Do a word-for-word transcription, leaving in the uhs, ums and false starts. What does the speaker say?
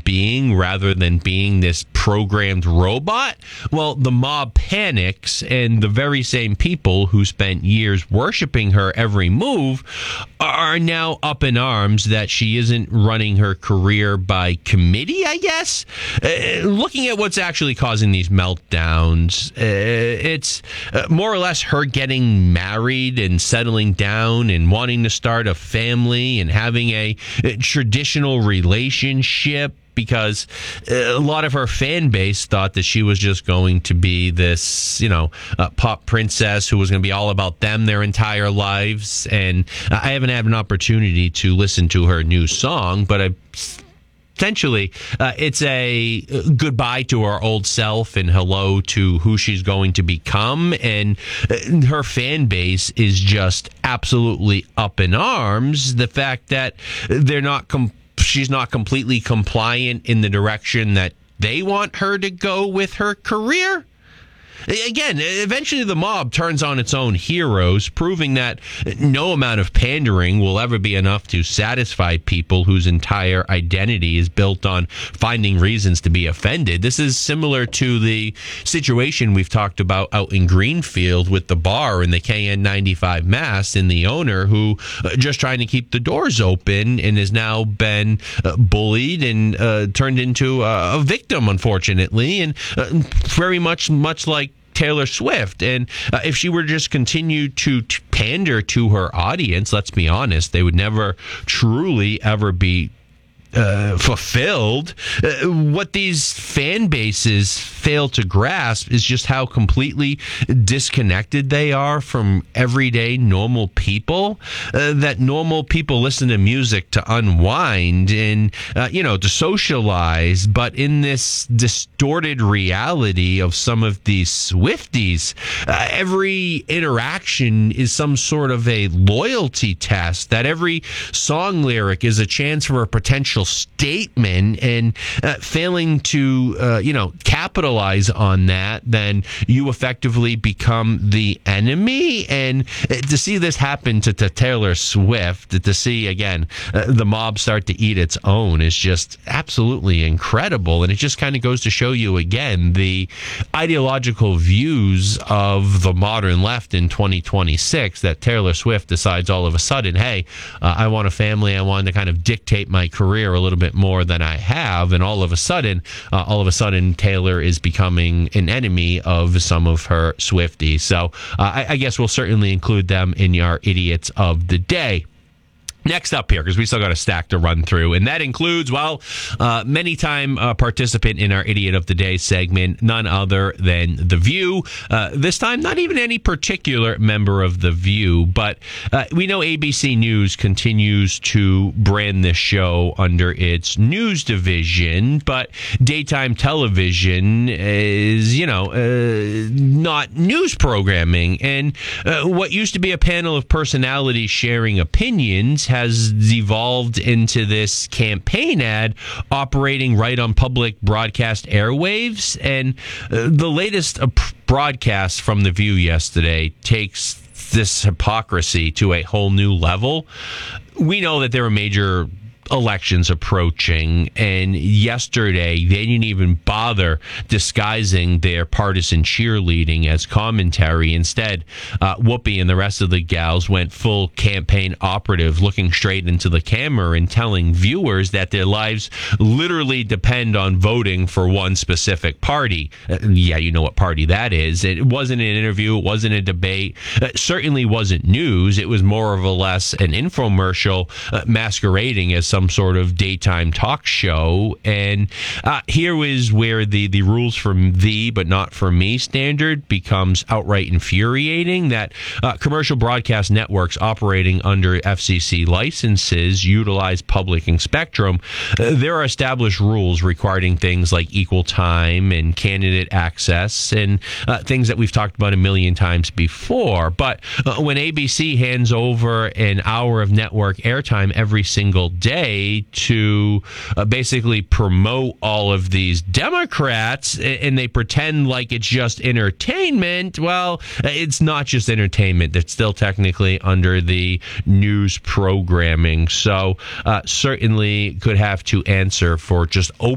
being rather than being this programmed robot. Well, the mob panics, and the very same people who spent years worshiping her every move are now up in arms that she isn't running her career by committee, I guess. Uh, looking at what's actually causing these meltdowns, uh, it's uh, more or less her getting married and settling down and wanting to start a family and having a, a traditional relationship, because a lot of her fan base thought that she was just going to be this, you know, uh, pop princess who was going to be all about them their entire lives. And uh, I haven't had an opportunity to listen to her new song, but I essentially, uh, it's a goodbye to our old self and hello to who she's going to become. And uh, her fan base is just absolutely up in arms. The fact that they're not com- she's not completely compliant in the direction that they want her to go with her career. Again, eventually the mob turns on its own heroes, proving that no amount of pandering will ever be enough to satisfy people whose entire identity is built on finding reasons to be offended. This is similar to the situation we've talked about out in Greenfield with the bar and the K N ninety-five mast and the owner who uh, just trying to keep the doors open and has now been uh, bullied and uh, turned into a, a victim, unfortunately, and uh, very much, much like Taylor Swift. And uh, if she were to just continue to t- pander to her audience, let's be honest, they would never truly ever be Uh, fulfilled. Uh, what these fan bases fail to grasp is just how completely disconnected they are from everyday normal people. Uh, that normal people listen to music to unwind and, uh, you know, to socialize. But in this distorted reality of some of these Swifties, uh, every interaction is some sort of a loyalty test, that every song lyric is a chance for a potential statement, and uh, failing to, uh, you know, capitalize on that, then you effectively become the enemy. And uh, to see this happen to, to Taylor Swift, to see, again, uh, the mob start to eat its own is just absolutely incredible. And it just kind of goes to show you, again, the ideological views of the modern left in twenty twenty-six, that Taylor Swift decides all of a sudden, hey, uh, I want a family, I want to kind of dictate my career a little bit more than I have, and all of a sudden, uh, all of a sudden, Taylor is becoming an enemy of some of her Swifties. So uh, I, I guess we'll certainly include them in our idiots of the day. Next up here, because we still got a stack to run through, and that includes, well, uh, many-time uh, participant in our Idiot of the Day segment, none other than The View. Uh, this time, not even any particular member of The View, but uh, we know A B C News continues to brand this show under its news division, but daytime television is, you know, uh, not news programming. And uh, what used to be a panel of personalities sharing opinions has devolved into this campaign ad operating right on public broadcast airwaves. And uh, the latest uh, broadcast from The View yesterday takes this hypocrisy to a whole new level. We know that there are major elections approaching, and yesterday they didn't even bother disguising their partisan cheerleading as commentary. Instead, uh, Whoopi and the rest of the gals went full campaign operative, looking straight into the camera and telling viewers that their lives literally depend on voting for one specific party. Uh, yeah, you know what party that is. It wasn't an interview, it wasn't a debate, it certainly wasn't news. It was more or less an infomercial uh, masquerading as some sort of daytime talk show. And uh, here is where the, the rules for thee but not for me standard becomes outright infuriating, that uh, commercial broadcast networks operating under F C C licenses utilize public and spectrum. Uh, there are established rules requiring things like equal time and candidate access and uh, things that we've talked about a million times before. But uh, when A B C hands over an hour of network airtime every single day to uh, basically promote all of these Democrats, and they pretend like it's just entertainment, well, it's not just entertainment. It's still technically under the news programming. So uh, certainly could have to answer for just open